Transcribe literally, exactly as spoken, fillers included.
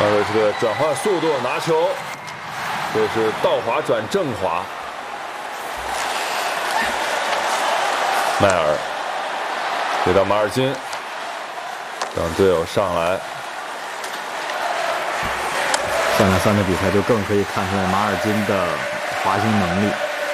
看这是个转换速度，拿球，这是倒滑转正滑。迈尔给到马尔金，让队友上来。 三打三的比赛就更可以看出来马尔金的滑行能力。